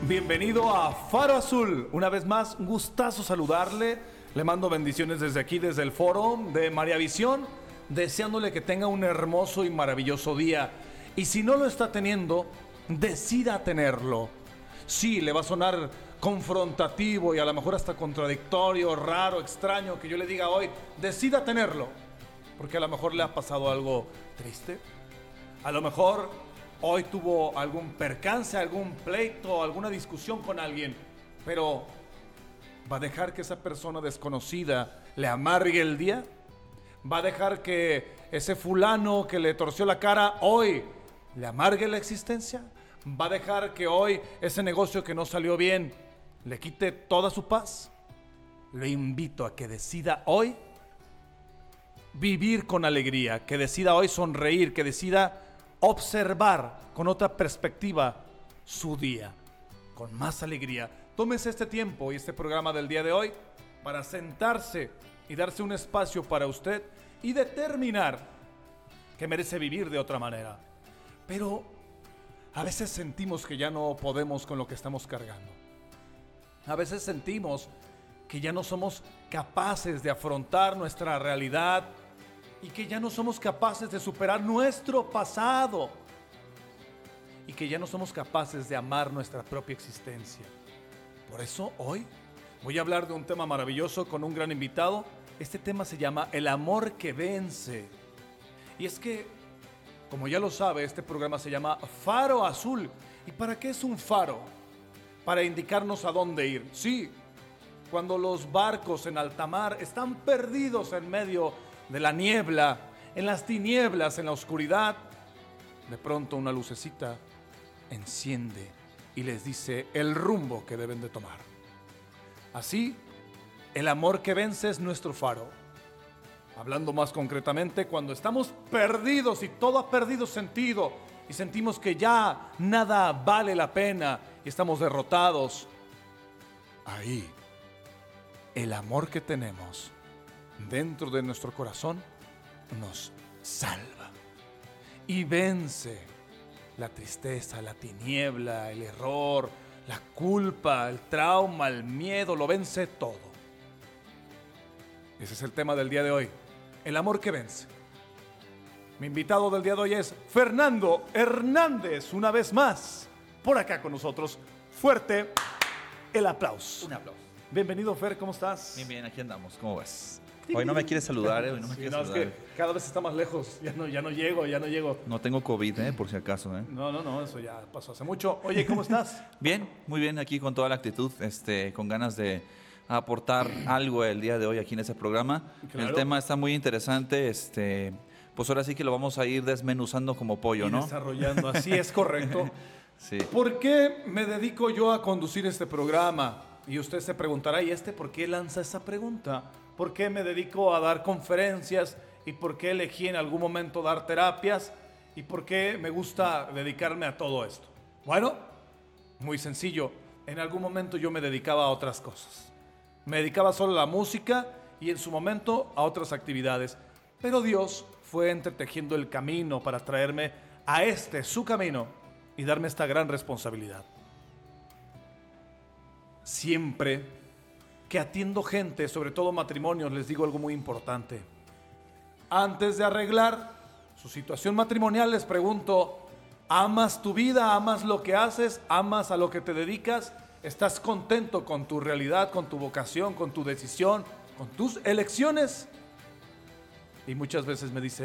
Bienvenido a Faro Azul. Una vez más, un gustazo saludarle. Le mando bendiciones desde aquí, desde el foro de María Visión, deseándole que tenga un hermoso y maravilloso día. Y si no lo está teniendo, decida tenerlo. Sí, le va a sonar confrontativo y a lo mejor hasta contradictorio, raro, extraño que yo le diga hoy, decida tenerlo. Porque a lo mejor le ha pasado algo triste. A lo mejor hoy tuvo algún percance, algún pleito, alguna discusión con alguien. Pero ¿va a dejar que esa persona desconocida le amargue el día? ¿Va a dejar que ese fulano que le torció la cara hoy le amargue la existencia? ¿Va a dejar que hoy ese negocio que no salió bien le quite toda su paz? Le invito a que decida hoy vivir con alegría, que decida hoy sonreír, que decida observar con otra perspectiva su día, con más alegría. Tómese este tiempo y este programa del día de hoy para sentarse y darse un espacio para usted y determinar que merece vivir de otra manera. Pero a veces sentimos que ya no podemos con lo que estamos cargando. A veces sentimos que ya no somos capaces de afrontar nuestra realidad y que ya no somos capaces de superar nuestro pasado y que ya no somos capaces de amar nuestra propia existencia. Por eso hoy voy a hablar de un tema maravilloso con un gran invitado. Este tema se llama El amor que vence. Y es que, como ya lo sabe, este programa se llama Faro Azul. ¿Y para qué es un faro? Para indicarnos a dónde ir. Sí, cuando los barcos en alta mar están perdidos en medio de la niebla, en las tinieblas, en la oscuridad, de pronto una lucecita enciende y les dice el rumbo que deben de tomar. Así, el amor que vence es nuestro faro. Hablando más concretamente, cuando estamos perdidos y todo ha perdido sentido y sentimos que ya nada vale la pena y estamos derrotados, ahí, el amor que tenemos dentro de nuestro corazón nos salva y vence la tristeza, la tiniebla, el error, la culpa, el trauma, el miedo, lo vence todo. Ese es el tema del día de hoy, el amor que vence. Mi invitado del día de hoy es Fernando Hernández, una vez más, por acá con nosotros. Fuerte el aplauso. Un aplauso. Bienvenido, Fer, ¿cómo estás? Bien, bien, aquí andamos. ¿Cómo vas? Hoy no me quieres saludar, Hoy no me quieres saludar. Es que cada vez está más lejos. Ya no llego. No tengo COVID, por si acaso, No, eso ya pasó hace mucho. Oye, ¿cómo estás? Bien, muy bien, aquí con toda la actitud, con ganas de aportar algo el día de hoy aquí en ese programa. Claro. El tema está muy interesante, pues ahora sí que lo vamos a ir desmenuzando como pollo, ¿no? Desarrollando, así es correcto. Sí. ¿Por qué me dedico yo a conducir este programa? Y usted se preguntará, ¿y por qué lanza esa pregunta? ¿Por qué me dedico a dar conferencias? ¿Y por qué elegí en algún momento dar terapias? ¿Y por qué me gusta dedicarme a todo esto? Bueno, muy sencillo. En algún momento yo me dedicaba a otras cosas. Me dedicaba solo a la música y en su momento a otras actividades. Pero Dios fue entretejiendo el camino para traerme a su camino y darme esta gran responsabilidad. Siempre que atiendo gente, sobre todo matrimonios, les digo algo muy importante. Antes de arreglar su situación matrimonial, les pregunto, ¿amas tu vida? ¿Amas lo que haces? ¿Amas a lo que te dedicas? ¿Estás contento con tu realidad, con tu vocación, con tu decisión, con tus elecciones? Y muchas veces me dicen,